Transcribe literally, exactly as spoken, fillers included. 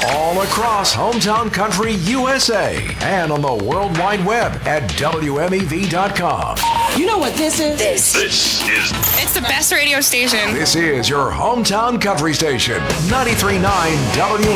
all across Hometown Country U S A and on the World Wide Web at W M E V dot com. You know what this is? This. This is. It's the best radio station. This is your Hometown Country Station, ninety-three point nine W